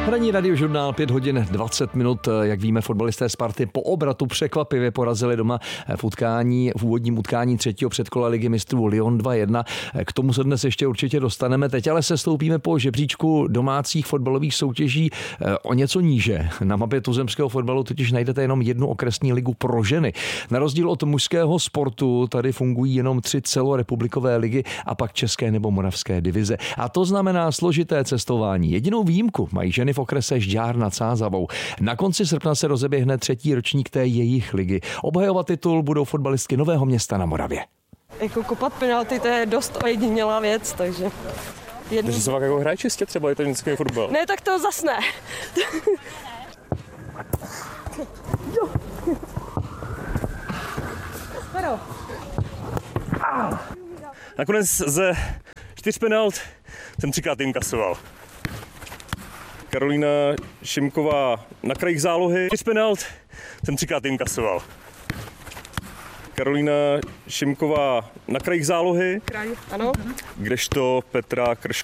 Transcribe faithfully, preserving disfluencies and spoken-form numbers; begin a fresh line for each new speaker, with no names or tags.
Ranní radiožurnál, pět hodin dvacet minut. Jak víme, fotbalisté Sparty po obratu překvapivě porazili doma v utkání, v úvodním utkání třetího předkola Ligy mistrů Lyon dva jedna. K tomu se dnes ještě určitě dostaneme. Teď ale se stoupíme po žebříčku domácích fotbalových soutěží o něco níže. Na mapě tuzemského fotbalu totiž najdete jenom jednu okresní ligu pro ženy. Na rozdíl od mužského sportu tady fungují jenom tři celorepublikové ligy a pak české nebo moravské divize. A to znamená složité cestování. Jedinou výjimku mají ženy v okrese Žďár nad Sázavou. Na konci srpna se rozeběhne třetí ročník té jejich ligy. Obhajovat titul budou fotbalistky Nového Města na Moravě.
Jako kopat penalty, to je dost ojedinělá věc, takže...
Jedný... Takže se pak jako hraje čistě třeba, je to něco fotbal?
Ne, tak to zas ne.
Nakonec ze čtyř penalt jsem třikrát inkasoval. Karolína Šimková na krajích zálohy. čtyř penalt jsem třikrát inkasoval. Karolína Šimková na krajích zálohy.
Kraj, ano.
Kdežto Petra Krš